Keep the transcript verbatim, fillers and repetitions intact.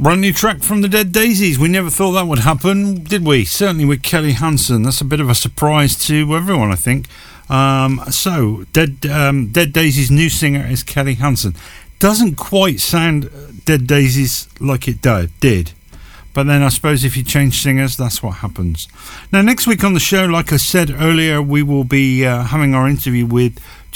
Brand new track from the Dead Daisies. We never thought that would happen, did we? Certainly with Kelly Hansen. That's a bit of a surprise to everyone, I think. Um, so, Dead, um, Dead Daisies' new singer is Kelly Hansen. Doesn't quite sound Dead Daisies like it do- did. But then I suppose if you change singers, that's what happens. Now, next week on the show, like I said earlier, we will be uh, having our interview with